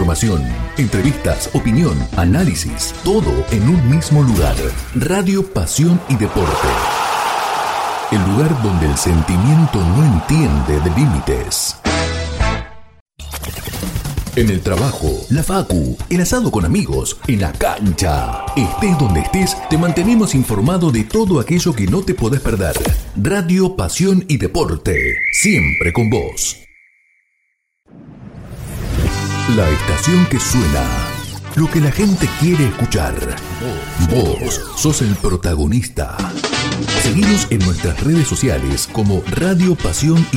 Información, entrevistas, opinión, análisis, todo en un mismo lugar. Radio Pasión y Deporte. El lugar donde el sentimiento no entiende de límites. En el trabajo, la facu, el asado con amigos, en la cancha. Estés donde estés, te mantenemos informado de todo aquello que no te podés perder. Radio Pasión y Deporte, siempre con vos. La estación que suena, lo que la gente quiere escuchar. Vos sos el protagonista. Seguinos en nuestras redes sociales como Radio Pasión y